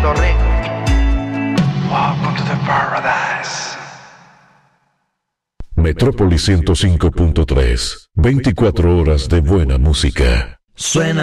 Welcome to the paradise. Metrópolis 105.3, 24 horas de buena música. Suena